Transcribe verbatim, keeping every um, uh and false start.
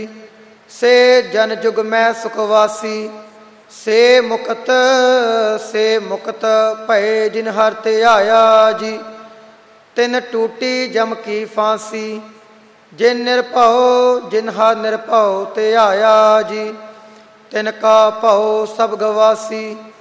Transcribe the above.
ਸੇ ਜਨ ਜੁਗ ਮੈਂ ਸੁਖਵਾਸੀ। ਸੇ ਮੁਕਤ ਸੇ ਮੁਕਤ ਭਏ ਜਿਨ ਹਰ ਤੇ ਆਇਆ ਜੀ। ਤਿਨ ਟੂਟੀ ਜਮ ਕੀ ਫਾਂਸੀ। ਜਿਨ ਨਿਰਭਉ ਜਿਨ ਹਰ ਨਿਰਭਉ ਤੇ ਆਇਆ ਜੀ। ਤਿਨ ਕਾ ਭਉ ਸਭ ਗਵਾਸੀ।